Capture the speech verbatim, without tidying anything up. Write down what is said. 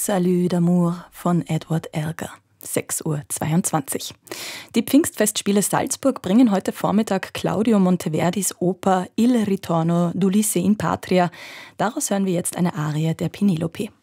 Salut d'amour von Edward Elgar. sechs Uhr zweiundzwanzig. Die Pfingstfestspiele Salzburg bringen heute Vormittag Claudio Monteverdis Oper Il ritorno d'Ulisse in patria. Daraus hören wir jetzt eine Arie der Penelope.